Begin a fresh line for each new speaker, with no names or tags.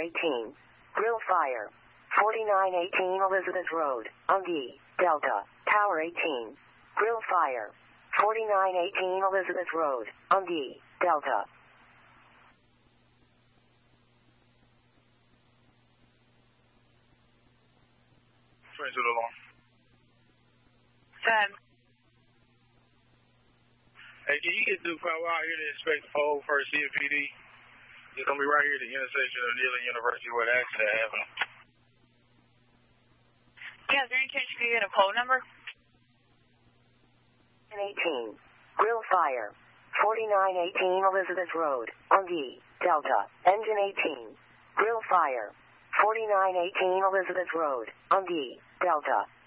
Tower 18. Grill fire. 4918 Elizabeth Road, Ungi, Delta. Tower 18. Grill fire. 4918 Elizabeth Road, Ungi, Delta.
To the lawn.
Sam.
Hey, can you get Duke Power out here to inspect the pole for CFPD? It's going to be right here at the intersection of Nealon University where the accident happened.
Yeah, is there any chance you could get a pole number?
18. Grill fire. 4918 Elizabeth Road, Ungi, Delta. Engine 18. Grill fire. 4918 Elizabeth Road, Ungi, Delta.